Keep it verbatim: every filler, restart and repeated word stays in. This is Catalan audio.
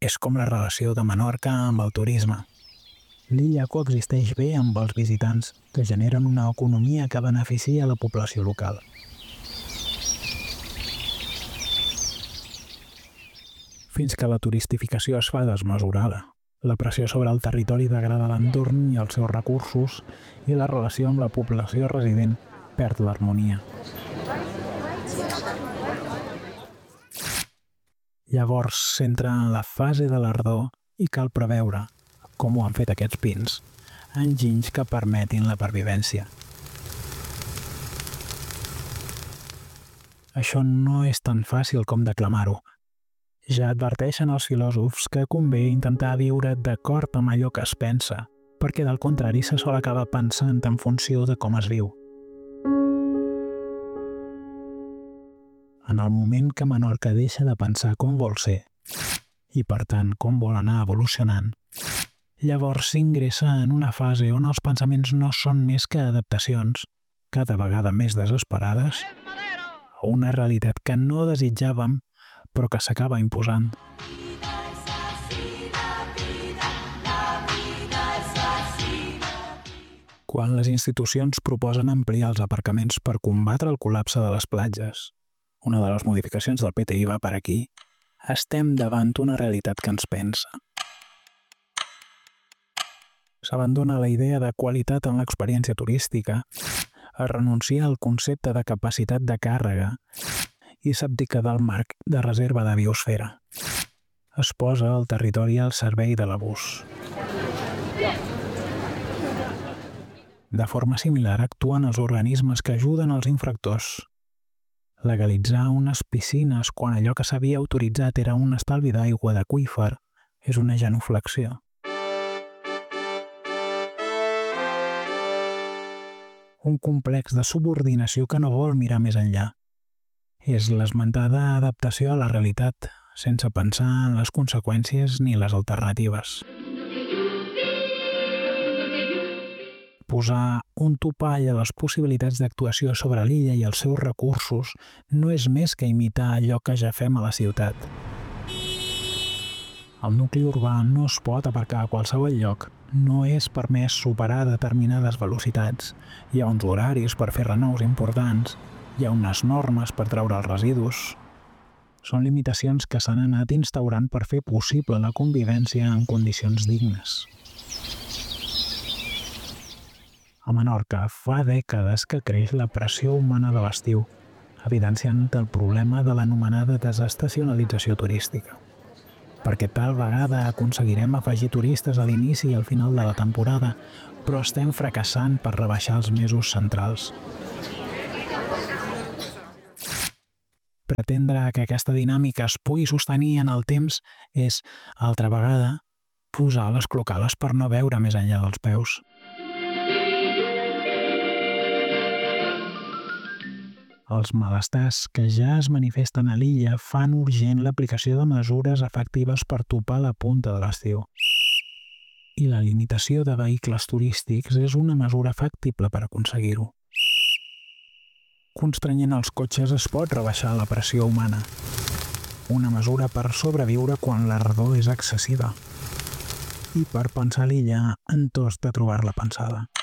És com la relació de Menorca amb el turisme. L'illa coexisteix bé amb els visitants, que generen una economia que beneficia la població local. Fins que la turistificació es fa desmesurada. La pressió sobre el territori degrada l'entorn i els seus recursos i la relació amb la població resident perd l'harmonia. Llavors s'entra en la fase de l'ardor i cal preveure, com ho han fet aquests pins, enginys que permetin la pervivència. Això no és tan fàcil com declamar-ho. Ja adverteixen els filòsofs que convé intentar viure d'acord amb allò que es pensa, perquè del contrari se sol acabar pensant en funció de com es viu. En el moment que Menorca deixa de pensar com vol ser, i per tant com vol anar evolucionant, llavors s'ingressa en una fase on els pensaments no són més que adaptacions, cada vegada més desesperades, a una realitat que no desitjàvem però que s'acaba imposant. Quan les institucions proposen ampliar els aparcaments per combatre el col·lapse de les platges, una de les modificacions del P T I va per aquí, estem davant una realitat que ens pensa. S'abandona la idea de qualitat en l'experiència turística, es renuncia al concepte de capacitat de càrrega i s'abdica del marc de reserva de biosfera. Es posa el territori al servei de l'abús. De forma similar actuen els organismes que ajuden els infractors. Legalitzar unes piscines quan allò que s'havia autoritzat era un estalvi d'aigua d'aqüífer és una genuflexió. Un complex de subordinació que no vol mirar més enllà. És l'esmentada adaptació a la realitat, sense pensar en les conseqüències ni les alternatives. Posar un topall a les possibilitats d'actuació sobre l'illa i els seus recursos no és més que imitar allò que ja fem a la ciutat. El nucli urbà no es pot aparcar a qualsevol lloc. No és permès superar determinades velocitats. Hi ha uns horaris per fer renous importants. Hi ha unes normes per treure els residus. Són limitacions que s'han anat instaurant per fer possible la convivència en condicions dignes. A Menorca fa dècades que creix la pressió humana de l'estiu, evidenciant el problema de l'anomenada desestacionalització turística. Perquè tal vegada aconseguirem afegir turistes a l'inici i al final de la temporada, però estem fracassant per rebaixar els mesos centrals. Pretendre que aquesta dinàmica es pugui sostenir en el temps és, altra vegada, posar les clocales per no veure més enllà dels peus. Els malestars que ja es manifesten a l'illa fan urgent l'aplicació de mesures efectives per topar la punta de l'estiu. I la limitació de vehicles turístics és una mesura factible per aconseguir-ho. Constrenyent els cotxes es pot rebaixar la pressió humana. Una mesura per sobreviure quan l'ardor és excessiva. I per pensar l'illa en tos de trobar-la pensada.